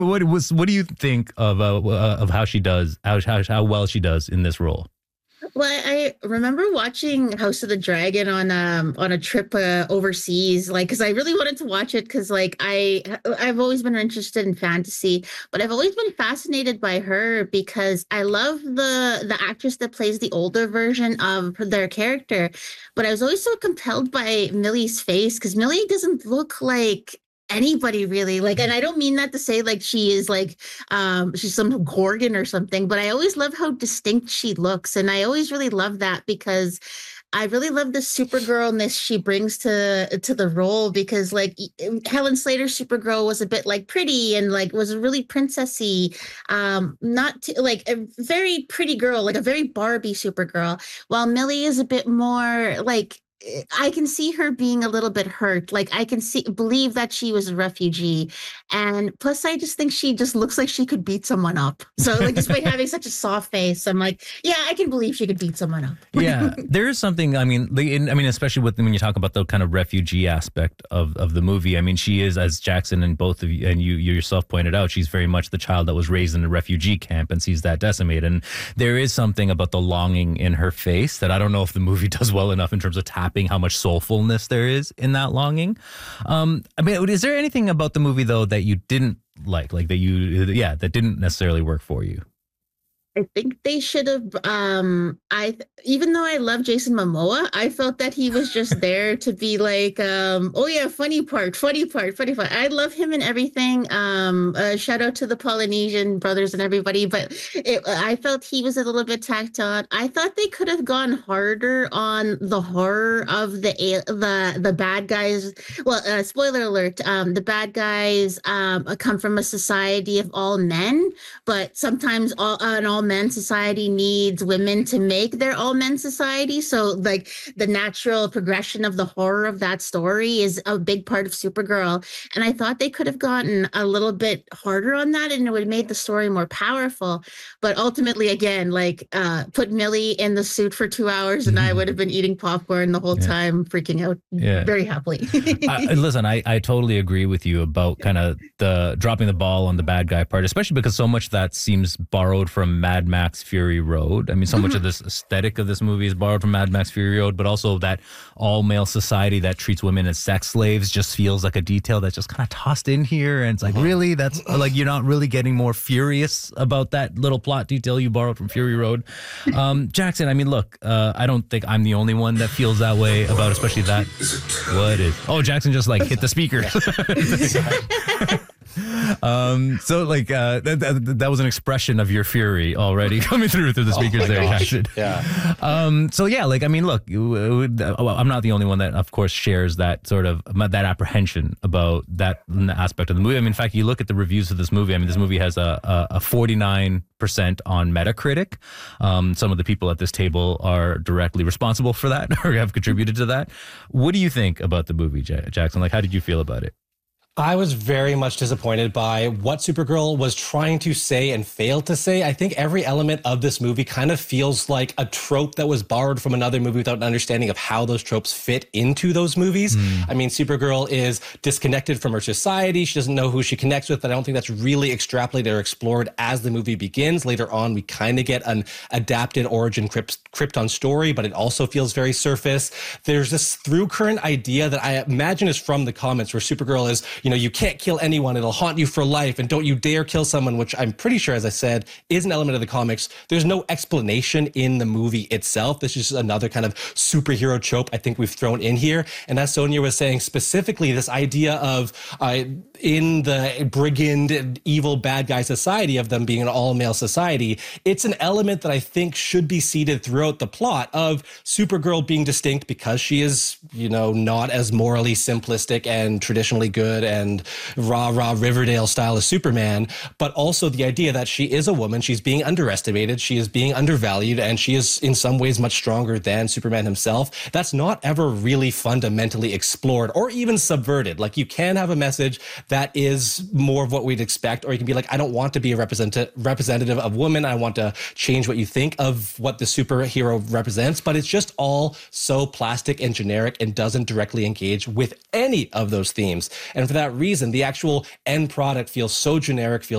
What do you think of how she does how well she does in this role? Well, I remember watching House of the Dragon on a trip overseas, like because I really wanted to watch it because I've always been interested in fantasy, but I've always been fascinated by her because I love the actress that plays the older version of their character, but I was always so compelled by Millie's face because Millie doesn't look like anybody really like, and I don't mean that to say like she is like she's some gorgon or something, but I always love how distinct she looks, and I always really love that because I really love the Supergirlness she brings to the role because like Helen Slater's Supergirl was a bit like pretty and like was really princessy, not like a very pretty girl, like a very Barbie Supergirl, while Millie is a bit more like I can see her being a little bit hurt. Like I can believe that she was a refugee. And plus I just think she just looks like she could beat someone up. So like despite having such a soft face, I'm like, yeah, I can believe she could beat someone up. Yeah, there is something. I mean, especially when you talk about the kind of refugee aspect of the movie. I mean, she is, as Jackson and both of you and you yourself pointed out, she's very much the child that was raised in a refugee camp and sees that decimated. And there is something about the longing in her face that I don't know if the movie does well enough in terms of tapping how much soulfulness there is in that longing. I mean, is there anything about the movie though that you didn't like that didn't necessarily work for you? I think they should have. Even though I love Jason Momoa, I felt that he was just there to be like, oh yeah, funny part, funny part, funny part. I love him and everything. Shout out to the Polynesian brothers and everybody, but I felt he was a little bit tacked on. I thought they could have gone harder on the horror of the bad guys. Well, spoiler alert: the bad guys come from a society of all men, but sometimes an all men society needs women to make their all men society. So like the natural progression of the horror of that story is a big part of Supergirl. And I thought they could have gotten a little bit harder on that and it would have made the story more powerful. But ultimately, again, like put Millie in the suit for 2 hours and I would have been eating popcorn the whole time, freaking out very happily. Listen, I totally agree with you about kind of the dropping the ball on the bad guy part, especially because so much that seems borrowed from Mad Max Fury Road. I mean, so much of this aesthetic of this movie is borrowed from Mad Max Fury Road, but also that all-male society that treats women as sex slaves just feels like a detail that's just kind of tossed in here. And it's like, really? That's like, you're not really getting more furious about that little plot detail you borrowed from Fury Road. Jackson, I mean, look, I don't think I'm the only one that feels that way about especially that. What is... Oh, Jackson just like hit the speaker. So like that was an expression of your fury already coming through the speakers there. Jackson. Yeah. So yeah, like I mean, look, I'm not the only one that, of course, shares that sort of that apprehension about that aspect of the movie. I mean, in fact, you look at the reviews of this movie. I mean, this movie has a 49% on Metacritic. Some of the people at this table are directly responsible for that or have contributed to that. What do you think about the movie, Jackson? Like, how did you feel about it? I was very much disappointed by what Supergirl was trying to say and failed to say. I think every element of this movie kind of feels like a trope that was borrowed from another movie without an understanding of how those tropes fit into those movies. I mean, Supergirl is disconnected from her society. She doesn't know who she connects with. But I don't think that's really extrapolated or explored as the movie begins. Later on, we kind of get an adapted origin Krypton story, but it also feels very surface. There's this through current idea that I imagine is from the comics where Supergirl is, you can't kill anyone. It'll haunt you for life. And don't you dare kill someone, which I'm pretty sure, as I said, is an element of the comics. There's no explanation in the movie itself. This is just another kind of superhero trope I think we've thrown in here. And as Sonia was saying, specifically this idea of in the brigand, evil, bad guy society of them being an all-male society, it's an element that I think should be seeded throughout the plot of Supergirl being distinct because she is, not as morally simplistic and traditionally good and rah Riverdale style as Superman, but also the idea that she is a woman, she's being underestimated, she is being undervalued, and she is in some ways much stronger than Superman himself. That's not ever really fundamentally explored or even subverted. Like, you can have a message that is more of what we'd expect, or you can be like, I don't want to be a representative of women, I want to change what you think of what the superhero represents, but it's just all so plastic and generic and doesn't directly engage with any of those themes. And for that reason, the actual end product feels so generic, feels